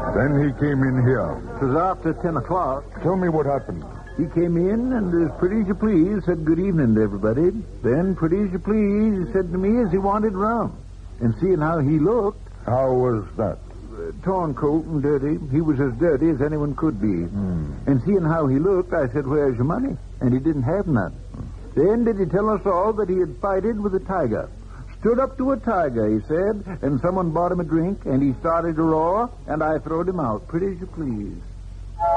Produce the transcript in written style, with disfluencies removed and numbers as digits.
Then he came in here. It was after 10 o'clock. Tell me what happened. He came in and, as pretty as you please, said good evening to everybody. Then, pretty as you please, he said to me as he wanted rum. And seeing how he looked... How was that? Torn coat and dirty. He was as dirty as anyone could be. And seeing how he looked, I said, where's your money? And he didn't have none. Then did he tell us all that he had fighted with a tiger. Stood up to a tiger, he said, and someone bought him a drink, and he started to roar, and I throwed him out, pretty as you please.